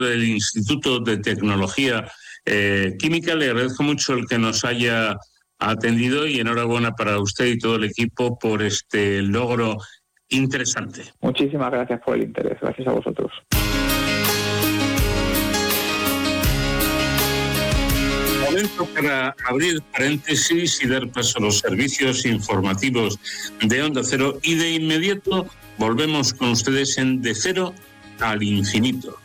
del Instituto de Tecnología Química. Le agradezco mucho el que nos haya atendido y enhorabuena para usted y todo el equipo por este logro interesante. Muchísimas gracias por el interés. Gracias a vosotros. Momento para abrir paréntesis y dar paso a los servicios informativos de Onda Cero, y de inmediato volvemos con ustedes en De Cero al Infinito.